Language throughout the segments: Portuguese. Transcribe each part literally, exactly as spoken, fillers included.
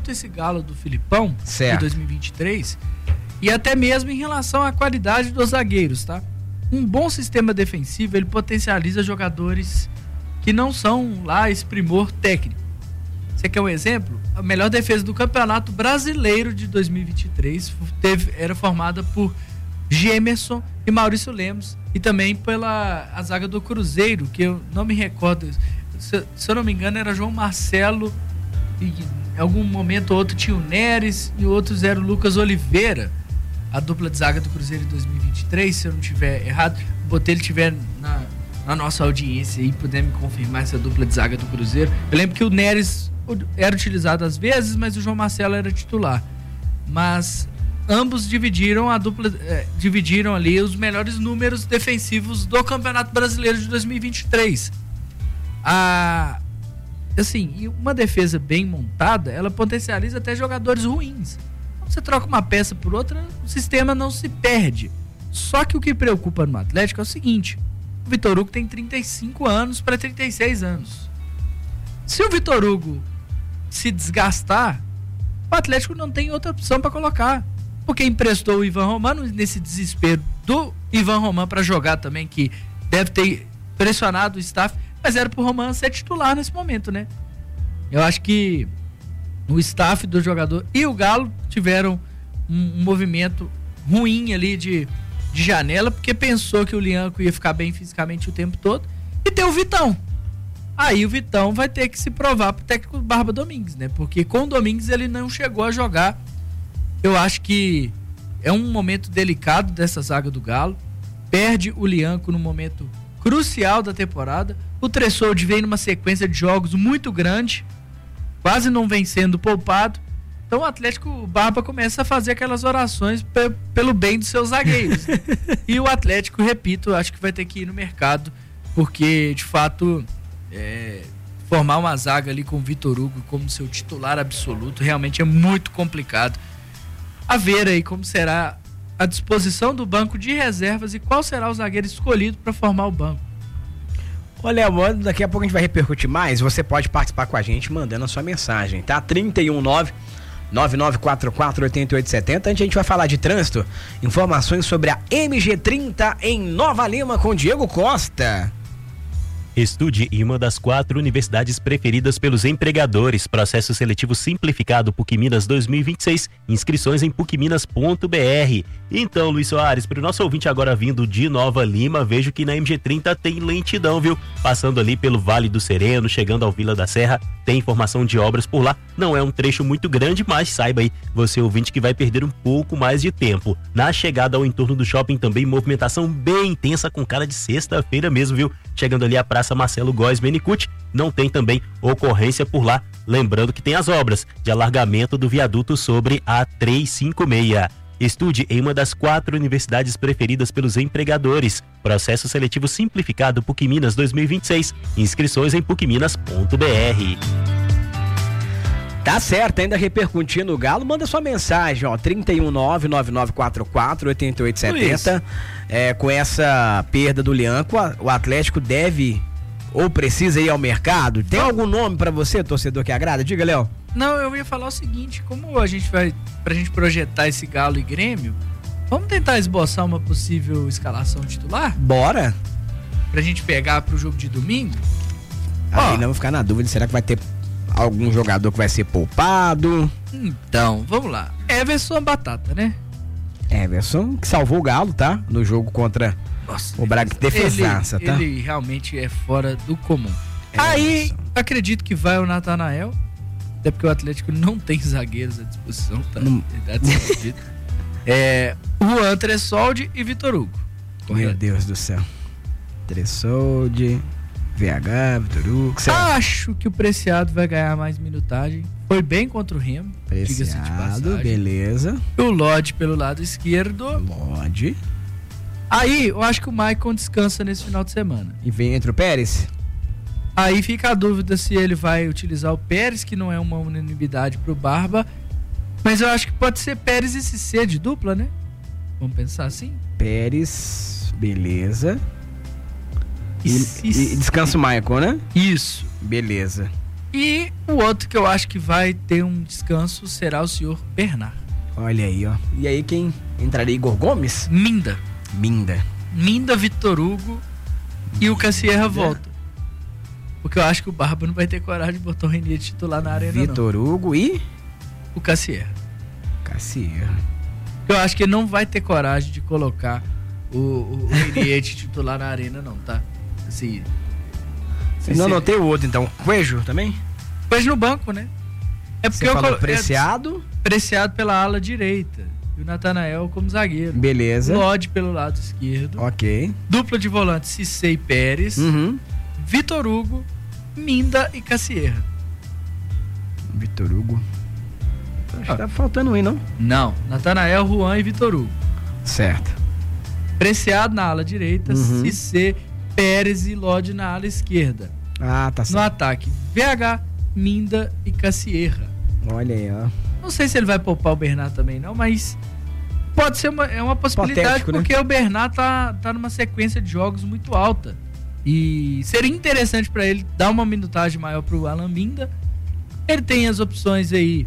muito esse Galo do Filipão, certo, de dois mil e vinte e três, e até mesmo em relação à qualidade dos zagueiros, tá? Um bom sistema defensivo, ele potencializa jogadores que não são lá esse primor técnico. Você quer um exemplo? A melhor defesa do Campeonato Brasileiro de dois mil e vinte e três teve, era formada por Gemerson e Maurício Lemos, e também pela a zaga do Cruzeiro, que eu não me recordo, se, se eu não me engano era João Marcelo, e em algum momento ou outro tinha o Neres e outros era o Lucas Oliveira, a dupla de zaga do Cruzeiro de dois mil e vinte e três, se eu não estiver errado. O Botelho estiver na, na nossa audiência e puder me confirmar essa dupla de zaga do Cruzeiro. Eu lembro que o Neres era utilizado às vezes, mas o João Marcelo era titular. Mas ambos dividiram a dupla, eh, dividiram ali os melhores números defensivos do Campeonato Brasileiro de dois mil e vinte e três. A, assim, uma defesa bem montada, ela potencializa até jogadores ruins. Quando você troca uma peça por outra, o sistema não se perde. Só que o que preocupa no Atlético é o seguinte: o Vitor Hugo tem trinta e cinco anos para trinta e seis anos. Se o Vitor Hugo se desgastar, o Atlético não tem outra opção para colocar, porque emprestou o Ivan Romano nesse desespero do Ivan Romano para jogar também, que deve ter pressionado o staff, mas era pro Romano ser titular nesse momento, né? Eu acho que o staff do jogador e o Galo tiveram um, um movimento ruim ali de, de janela, porque pensou que o Lianco ia ficar bem fisicamente o tempo todo, e tem o Vitão. Aí o Vitão vai ter que se provar pro técnico Barba Domingues, né? Porque com o Domingues ele não chegou a jogar. Eu acho que é um momento delicado dessa zaga do Galo. Perde o Lianco no momento crucial da temporada. O Tressoldi vem numa sequência de jogos muito grande, quase não vem sendo poupado. Então o Atlético Barba começa a fazer aquelas orações pe- pelo bem dos seus zagueiros. E o Atlético, repito, acho que vai ter que ir no mercado, porque de fato é, formar uma zaga ali com o Vitor Hugo como seu titular absoluto realmente é muito complicado. A ver aí como será a disposição do banco de reservas e qual será o zagueiro escolhido para formar o banco. Olha, amor, daqui a pouco a gente vai repercutir mais. Você pode participar com a gente mandando a sua mensagem, tá? trinta e um nove, nove nove quatro quatro, oito oito sete zero. Antes a gente vai falar de trânsito, informações sobre a M G trinta em Nova Lima com Diego Costa. Estude em uma das quatro universidades preferidas pelos empregadores. Processo seletivo simplificado P U C Minas dois mil e vinte e seis. Inscrições em puc minas ponto b r. Então, Luiz Soares, para o nosso ouvinte agora vindo de Nova Lima, vejo que na M G trinta tem lentidão, viu? Passando ali pelo Vale do Sereno, chegando ao Vila da Serra, tem informação de obras por lá. Não é um trecho muito grande, mas saiba aí, você ouvinte, que vai perder um pouco mais de tempo. Na chegada ao entorno do shopping também movimentação bem intensa, com cara de sexta-feira mesmo, viu? Chegando ali a Praça Marcelo Góes Menicucci, não tem também ocorrência por lá. Lembrando que tem as obras de alargamento do viaduto sobre a trezentos e cinquenta e seis. Estude em uma das quatro universidades preferidas pelos empregadores. Processo seletivo simplificado P U C Minas dois mil e vinte e seis. Inscrições em puc minas ponto b r. Tá certo, ainda repercutindo o Galo, manda sua mensagem, ó, trinta e um nove, nove nove quatro quatro, oito oito sete zero. É, com essa perda do Lianco, o Atlético deve ou precisa ir ao mercado? Tem algum nome pra você, torcedor, que agrada? Diga, Léo. Não, eu ia falar o seguinte: como a gente vai, pra gente projetar esse Galo e Grêmio, vamos tentar esboçar uma possível escalação titular? Bora. Pra gente pegar pro jogo de domingo? Aí Ó, não vou ficar na dúvida, será que vai ter algum jogador que vai ser poupado? Então, vamos lá. Everson Batata, né? Everson, que salvou o Galo, tá? No jogo contra Nossa, o Braga. Defesaça, ele, tá? Ele realmente é fora do comum. Everson. Aí, acredito que vai o Natanael, até porque o Atlético não tem zagueiros à disposição, tá? Não. Verdade seja dita. É, Juan Tressoldi e Vitor Hugo. Meu Deus do céu. Tressoldi, V H, Vitor Hugo. Certo. Acho que o Preciado vai ganhar mais minutagem. Foi bem contra o Remo. diga-se de Preciado, passagem. beleza. O Lodge pelo lado esquerdo. Lodge. Aí, eu acho que o Maicon descansa nesse final de semana. E vem entre o Pérez? Aí fica a dúvida se ele vai utilizar o Pérez, que não é uma unanimidade pro Barba. Mas eu acho que pode ser Pérez e Cissé de dupla, né? Vamos pensar assim? Pérez, beleza. E, E- e descansa o Maicon, né? Isso. Beleza. E o outro que eu acho que vai ter um descanso será o senhor Bernard. Olha aí, ó. E aí quem entraria? Igor Gomes? Minda. Minda. Minda, Vitor Hugo e o Cassierra volta. Porque eu acho que o Barba não vai ter coragem de botar o Renier titular na arena, Vitor Hugo e? O Cassierra. Cassierra. Eu acho que ele não vai ter coragem de colocar o, o, o Renier titular na arena, não, tá? Assim... Você não anotei o outro, então. Coelho também? Coelho no banco, né? É porque Você eu falou colo... Preciado? É, Preciado pela ala direita. E o Natanael como zagueiro. Beleza. Lodi pelo lado esquerdo. Ok. Dupla de volante, Cissé e Pérez. Uhum. Vitor Hugo, Minda e Cassierra. Vitor Hugo. Acho ah. que tá faltando um, hein, não? Não. Natanael, Juan e Vitor Hugo. Certo. Preciado na ala direita, uhum. Cissé, Pérez e Lodi na ala esquerda. Ah, tá certo. No ataque, V H, Minda e Cassierra. Olha aí, ó. Não sei se ele vai poupar o Bernard também, não, mas pode ser uma, é uma possibilidade, Hipotético, porque né? o Bernard tá, tá numa sequência de jogos muito alta. E seria interessante para ele dar uma minutagem maior pro Alan Minda. Ele tem as opções aí,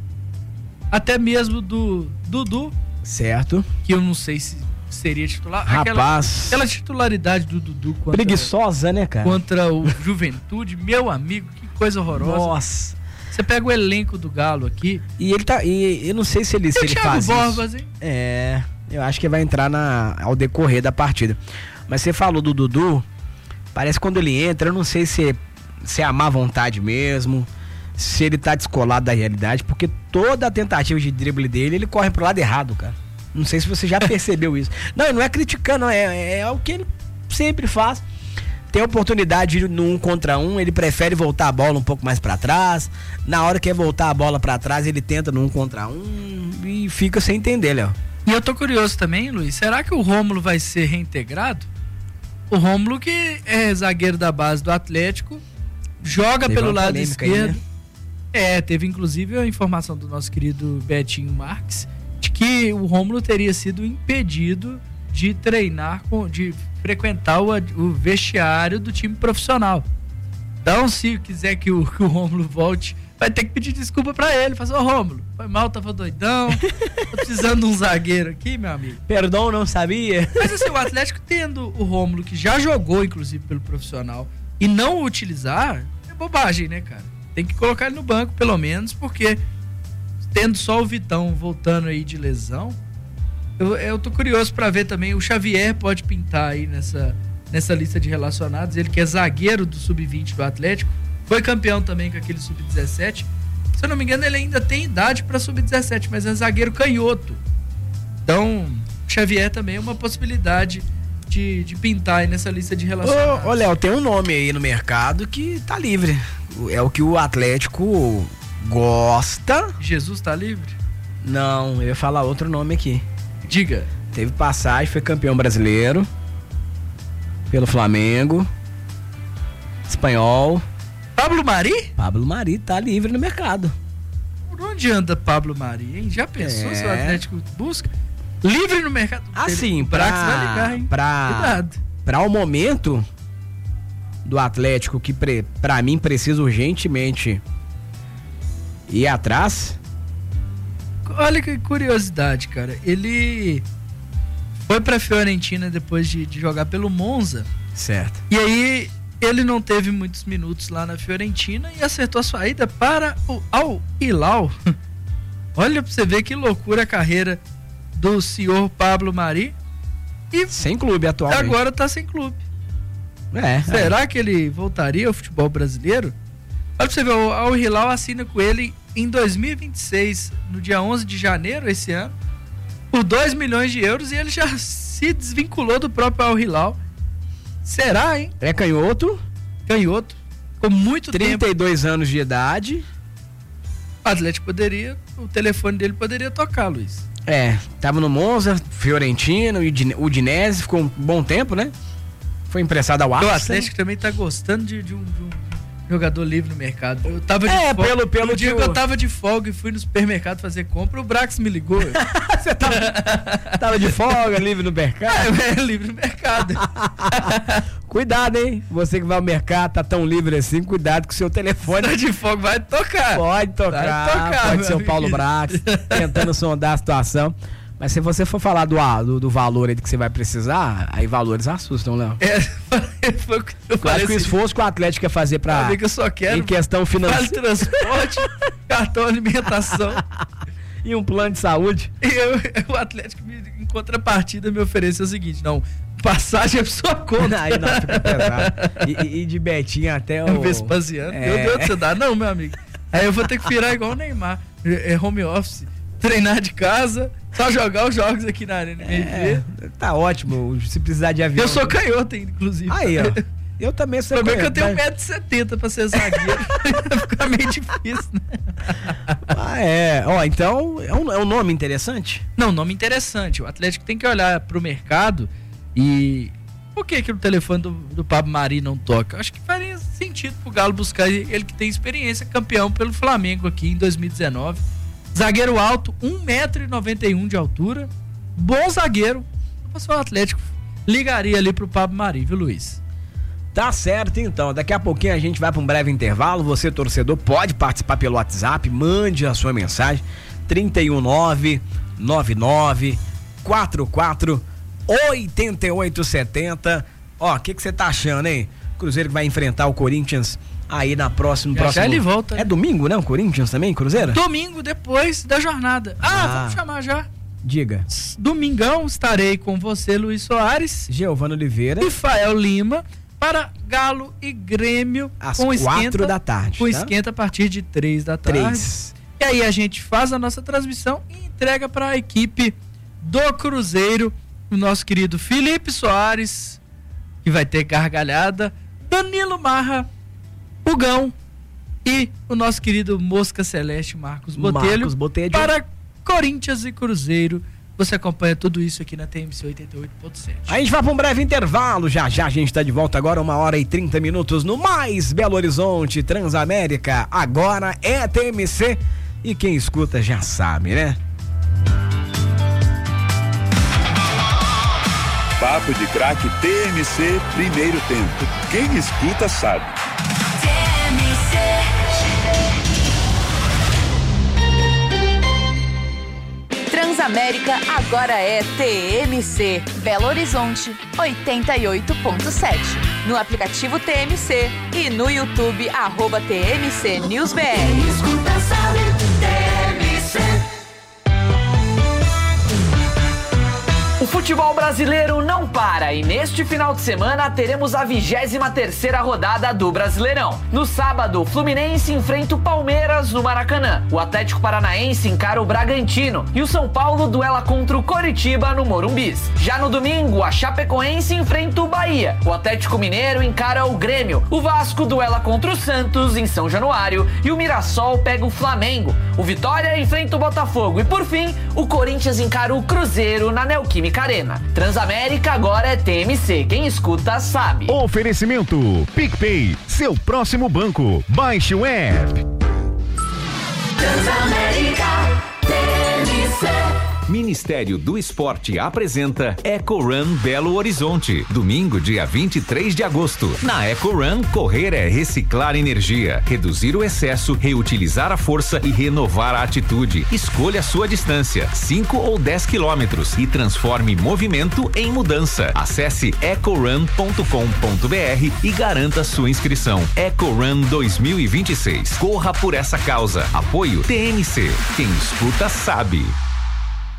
até mesmo do Dudu. Certo. Que eu não sei se seria titular. Rapaz. Aquela, aquela titularidade do Dudu contra, preguiçosa, né, cara? Contra o Juventude, meu amigo, que coisa horrorosa. Nossa. Você pega o elenco do Galo aqui. E ele tá. E eu não sei se ele, se ele faz Borbas, isso. Hein? É. Eu acho que vai entrar na, ao decorrer da partida. Mas você falou do Dudu. Parece que quando ele entra, eu não sei se, se é a má vontade mesmo. Se ele tá descolado da realidade. Porque toda a tentativa de drible dele, ele corre pro lado errado, cara. Não sei se você já percebeu isso. Não, não é criticando, é, é, é o que ele sempre faz. Tem oportunidade no um contra um, ele prefere voltar a bola um pouco mais pra trás. Na hora que é voltar a bola pra trás, ele tenta no um contra um e fica sem entender, Léo. E eu tô curioso também, Luiz, será que o Rômulo vai ser reintegrado? O Rômulo, que é zagueiro da base do Atlético, joga teve pelo lado esquerdo. Aí, né? É, teve inclusive a informação do nosso querido Betinho Marques, de que o Rômulo teria sido impedido de treinar, com, de frequentar o, o vestiário do time profissional. Então, se quiser que o, que o Rômulo volte, vai ter que pedir desculpa pra ele. Fazer, ô Rômulo, foi mal, tava doidão, tô precisando de um zagueiro aqui, meu amigo. Perdão, não sabia. Mas assim, o Atlético tendo o Rômulo, que já jogou, inclusive, pelo profissional, e não o utilizar, é bobagem, né, cara? Tem que colocar ele no banco, pelo menos, porque tendo só o Vitão voltando aí de lesão, eu, eu tô curioso pra ver também, o Xavier pode pintar aí nessa, nessa lista de relacionados, ele que é zagueiro do sub vinte do Atlético, foi campeão também com aquele sub dezessete, se eu não me engano ele ainda tem idade pra sub dezessete, mas é zagueiro canhoto, então o Xavier também é uma possibilidade de, de pintar aí nessa lista de relacionados. Ô, ô Léo, tem um nome aí no mercado que tá livre, é o que o Atlético gosta. Jesus tá livre? Não, eu ia falar outro nome aqui. Diga. Teve passagem, foi campeão brasileiro pelo Flamengo, espanhol. Pablo Mari? Pablo Mari tá livre no mercado. Por onde anda Pablo Mari, hein? Já pensou é. se o Atlético busca? Livre no mercado? Assim, pra, vai ligar, hein? Pra, Cuidado. Pra o momento do Atlético, que pre, pra mim precisa urgentemente ir atrás. Olha que curiosidade, cara. Ele foi pra Fiorentina depois de, de jogar pelo Monza. Certo. E aí ele não teve muitos minutos lá na Fiorentina e acertou a saída para o Al Hilal. Olha pra você ver que loucura a carreira do senhor Pablo Mari. E sem clube atualmente. Agora tá sem clube. É. Será é. que ele voltaria ao futebol brasileiro? Olha pra você ver, o Al Hilal assina com ele em dois mil e vinte e seis, no dia onze de janeiro esse ano, por dois milhões de euros, e ele já se desvinculou do próprio Al Hilal. Será, hein? É canhoto. Canhoto. Com muito trinta e tempo. trinta e dois anos de idade. O Atlético poderia, o telefone dele poderia tocar, Luiz. É, tava no Monza, Fiorentina, Udinese, ficou um bom tempo, né? Foi emprestado ao Arsenal. O Atlético também tá gostando de, de, um, de um jogador livre no mercado. Eu tava de é, folga. pelo, pelo no dia que que eu... eu tava de folga e fui no supermercado fazer compra, o Brax me ligou. Você tava, tava de folga, livre no mercado? É, é livre no mercado. Cuidado, hein? Você que vai ao mercado, tá tão livre assim, cuidado com o seu telefone. Tá de fogo, vai tocar. Pode tocar, vai tocar pode ser o Paulo Brax, tentando sondar a situação. Mas se você for falar do, do, do valor aí que você vai precisar, aí valores assustam, Léo. É, foi o que eu falei. Acho que o esforço que o Atlético quer fazer pra... que eu só quero em questão financeira. Vale transporte, cartão alimentação. E um plano de saúde. E eu, o Atlético, em contrapartida, me ofereceu o seguinte, não, passagem é por sua conta. Aí não, fica pesado. E, e, e de Betinho até o... Vespasiano. É. Meu Deus, você dá? Não, meu amigo. Aí eu vou ter que virar igual o Neymar. É home office. Treinar de casa, só jogar os jogos aqui na Arena M R V. É, tá ótimo, se precisar de avião. Eu sou canhoto, inclusive. Aí, ó. Eu também sou canhoto. O problema é que eu tenho mas... um metro e setenta pra ser zagueiro. Fica meio difícil, né? Ah, é. Ó, então, é um, é um nome interessante? Não, nome interessante. O Atlético tem que olhar pro mercado e... Por que que o telefone do, do Pablo Mari não toca? Acho que faria sentido pro Galo buscar ele que tem experiência, campeão pelo Flamengo aqui em dois mil e dezenove. Zagueiro alto, um metro e noventa e um de altura. Bom zagueiro. O Atlético ligaria ali pro Pablo Mari, viu, Luiz? Tá certo, então. Daqui a pouquinho a gente vai para um breve intervalo. Você, torcedor, pode participar pelo WhatsApp. Mande a sua mensagem. três um nove, nove nove quatro quatro, oito oito sete zero. Ó, o que que você tá achando, hein? Cruzeiro que vai enfrentar o Corinthians aí na próxima... Já, próximo... já ele volta. É domingo, né? O Corinthians também, Cruzeiro? Domingo, depois da jornada. Ah, ah, vamos chamar já. Diga. Domingão estarei com você, Luiz Soares, Giovano Oliveira, Rafael Lima, para Galo e Grêmio. Às com quatro esquenta, da tarde. Com tá? esquenta a partir de três da tarde. Três. E aí a gente faz a nossa transmissão e entrega para a equipe do Cruzeiro, o nosso querido Felipe Soares, que vai ter gargalhada, Danilo Marra, Hugão e o nosso querido Mosca Celeste Marcos Botelho, Marcos Botelho para Corinthians e Cruzeiro. Você acompanha tudo isso aqui na T M C oitenta e oito ponto sete. A gente vai para um breve intervalo, já já a gente está de volta agora, uma hora e trinta minutos no mais Belo Horizonte, Transamérica, agora é T M C e quem escuta já sabe, né? Papo de Craque T M C, primeiro tempo. Quem escuta sabe. T M C. Transamérica agora é T M C. Belo Horizonte, oitenta e oito ponto sete. No aplicativo T M C e no YouTube, arroba T M C News B R. Quem escuta sabe, T M C. O futebol brasileiro não para e neste final de semana teremos a vigésima terceira rodada do Brasileirão. No sábado, o Fluminense enfrenta o Palmeiras no Maracanã. O Atlético Paranaense encara o Bragantino e o São Paulo duela contra o Coritiba no Morumbis. Já no domingo, a Chapecoense enfrenta o Bahia. O Atlético Mineiro encara o Grêmio. O Vasco duela contra o Santos em São Januário e o Mirassol pega o Flamengo. O Vitória enfrenta o Botafogo e por fim, o Corinthians encara o Cruzeiro na Neoquímica Arena. Transamérica agora é T M C. Quem escuta sabe. Oferecimento PicPay, seu próximo banco. Baixe o app. Transamérica T M C. Ministério do Esporte apresenta EcoRun Belo Horizonte, domingo, dia vinte e três de agosto. Na EcoRun, correr é reciclar energia, reduzir o excesso, reutilizar a força e renovar a atitude. Escolha a sua distância, cinco ou dez quilômetros, e transforme movimento em mudança. Acesse ecorun ponto com ponto br e garanta sua inscrição. EcoRun dois mil e vinte e seis. Corra por essa causa. Apoio T M C. Quem escuta sabe.